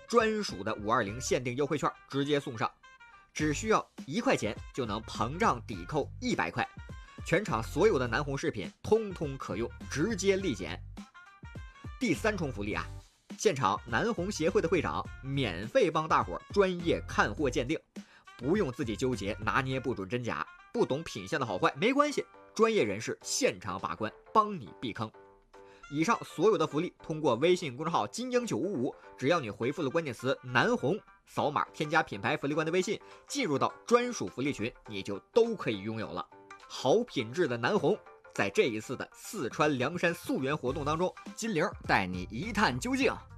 专属的520限定优惠券直接送上，只需要1块钱就能膨胀抵扣100块，全场所有的南红饰品通通可用，直接立减。第3重福利啊，现场南红协会的会长免费帮大伙专业看货鉴定，不用自己纠结拿捏不准真假，不懂品相的好坏没关系，专业人士现场把关，帮你避坑。以上所有的福利通过微信公众号金鹰955，只要你回复了关键词南红，扫码添加品牌福利官的微信，进入到专属福利群，你就都可以拥有了。好品质的南红，在这一次的四川凉山溯源活动当中，金玲带你一探究竟。